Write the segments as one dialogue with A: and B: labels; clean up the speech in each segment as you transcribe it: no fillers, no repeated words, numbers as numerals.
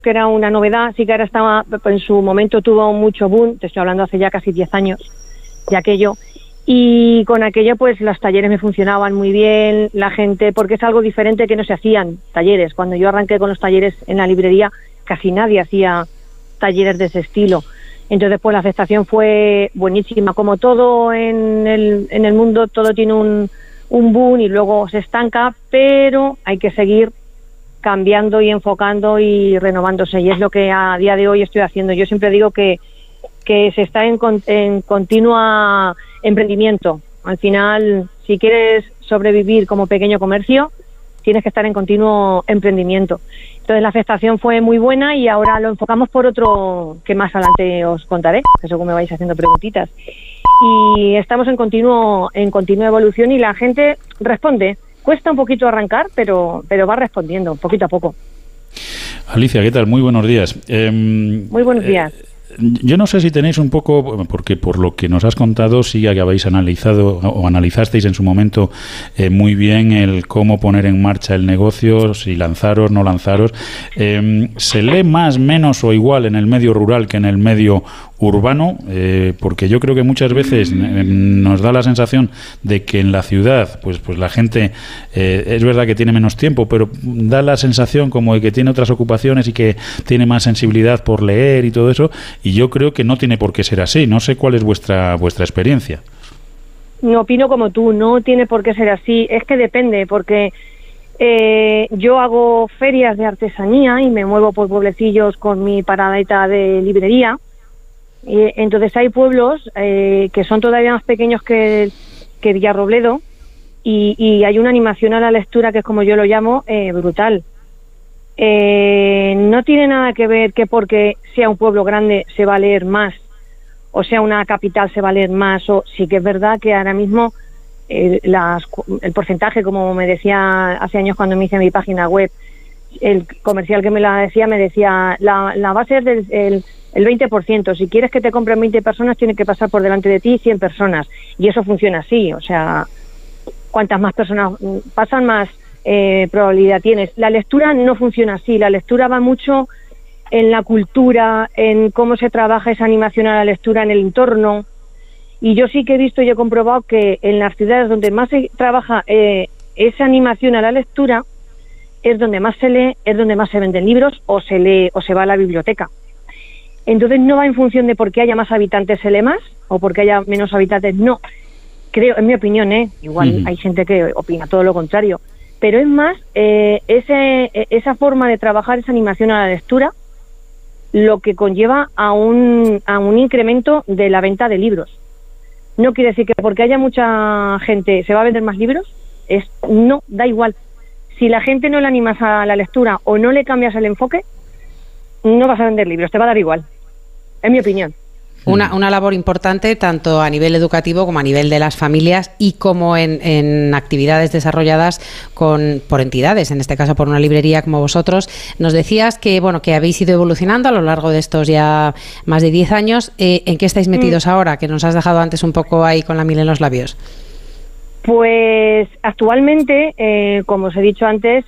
A: que era una novedad, sí que ahora estaba, en su momento tuvo mucho boom, te estoy hablando hace ya casi 10 años de aquello, y con aquello pues los talleres me funcionaban muy bien, la gente, porque es algo diferente que no se hacían talleres. Cuando yo arranqué con los talleres en la librería, casi nadie hacía talleres de ese estilo. Entonces pues la aceptación fue buenísima. Como todo en el mundo, todo tiene un boom y luego se estanca, pero hay que seguir cambiando y enfocando y renovándose, y es lo que a día de hoy estoy haciendo. Yo siempre digo que se está en continua emprendimiento. Al final, si quieres sobrevivir como pequeño comercio, tienes que estar en continuo emprendimiento. Entonces la aceptación fue muy buena y ahora lo enfocamos por otro que más adelante os contaré, que según me vais haciendo preguntitas. Y estamos en continua evolución y la gente responde. Cuesta un poquito arrancar, pero va respondiendo poquito a poco.
B: Alicia, ¿qué tal? Muy buenos días.
A: Muy buenos días.
B: Yo no sé si tenéis un poco, porque por lo que nos has contado, sí que habéis analizado o analizasteis en su momento muy bien el cómo poner en marcha el negocio, si lanzaros, no lanzaros. ¿Se lee más, menos o igual en el medio rural que en el medio urbano? Porque yo creo que muchas veces nos da la sensación de que en la ciudad pues la gente es verdad que tiene menos tiempo, pero da la sensación como de que tiene otras ocupaciones y que tiene más sensibilidad por leer y todo eso, y yo creo que no tiene por qué ser así. No sé cuál es vuestra experiencia.
A: No opino como tú, no tiene por qué ser así. Es que depende, porque yo hago ferias de artesanía y me muevo por pueblecillos con mi paradeta de librería. Entonces hay pueblos que son todavía más pequeños que Villarrobledo y hay una animación a la lectura que es, como yo lo llamo, brutal. No tiene nada que ver que porque sea un pueblo grande se va a leer más o sea una capital se va a leer más. O sí que es verdad que ahora mismo el porcentaje, como me decía hace años cuando me hice mi página web, el comercial que me la decía, la base es del el 20%. Si quieres que te compren 20 personas, tienen que pasar por delante de ti 100 personas. Y eso funciona así. O sea, cuantas más personas pasan, más probabilidad tienes. La lectura no funciona así. La lectura va mucho en la cultura, en cómo se trabaja esa animación a la lectura en el entorno. Y yo sí que he visto y he comprobado que en las ciudades donde más se trabaja esa animación a la lectura es donde más se lee, es donde más se venden libros o se lee o se va a la biblioteca. Entonces no va en función de porque haya más habitantes se lee más o porque haya menos habitantes, no. Creo, en mi opinión, igual hay gente que opina todo lo contrario, pero es más esa forma de trabajar esa animación a la lectura lo que conlleva a un incremento de la venta de libros. No quiere decir que porque haya mucha gente se va a vender más libros, no, da igual. Si la gente no le animas a la lectura o no le cambias el enfoque, no vas a vender libros, te va a dar igual, en mi opinión.
C: Una labor importante tanto a nivel educativo como a nivel de las familias y como en actividades desarrolladas por entidades, en este caso por una librería como vosotros. Nos decías que habéis ido evolucionando a lo largo de estos ya más de 10 años. ¿En qué estáis metidos ahora? Que nos has dejado antes un poco ahí con la miel en los labios.
A: Pues actualmente, como os he dicho antes,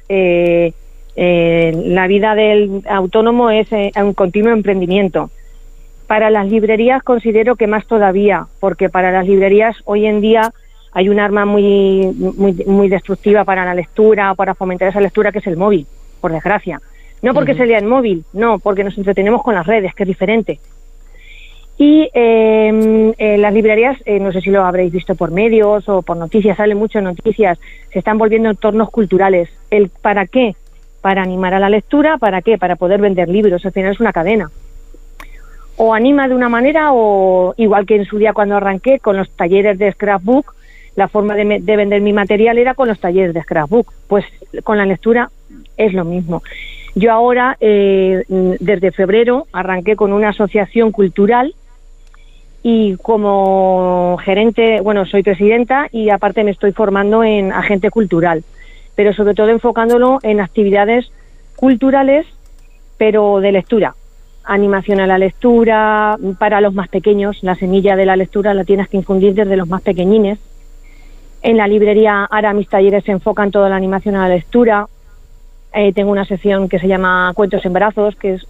A: la vida del autónomo es un continuo emprendimiento. Para las librerías considero que más todavía, porque para las librerías hoy en día hay un arma muy destructiva para la lectura, para fomentar esa lectura, que es el móvil, por desgracia. No porque se lea en móvil, no, porque nos entretenemos con las redes, que es diferente. Y las librerías, no sé si lo habréis visto por medios o por noticias, salen muchas noticias, se están volviendo entornos culturales. ¿Para qué? Para animar a la lectura. ¿Para qué? Para poder vender libros. Al final es una cadena. O anima de una manera, o igual que en su día cuando arranqué con los talleres de scrapbook, la forma de vender mi material era con los talleres de scrapbook. Pues con la lectura es lo mismo. Yo ahora, desde febrero, arranqué con una asociación cultural y como gerente, soy presidenta y aparte me estoy formando en agente cultural, pero sobre todo enfocándolo en actividades culturales, pero de lectura. Animación a la lectura, para los más pequeños, la semilla de la lectura la tienes que infundir desde los más pequeñines. En la librería ahora mis talleres se enfocan toda la animación a la lectura. Tengo una sección que se llama Cuentos en Brazos, que es